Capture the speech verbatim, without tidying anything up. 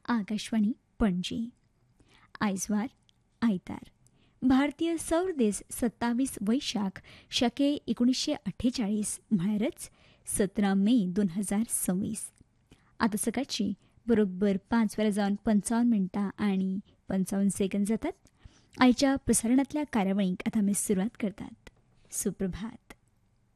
आकाशवाणी पणजी. आयजवार आयतार. भारतीय सौर दीस सत्तावीस वैशाख शके एकुणीशे अठ्ठेचाळीस म्हळ्यारच सतरा मे दोन हजार सव्वीस. आतां सकाळची बरोबर पांच वरां जावन पंचावन्न मिनटां आनी पंचावन्न सेकंद जातात. आयच्या प्रसारणांतल्या कार्यावळींक आतां आमी सुरवात करतात. सुप्रभात.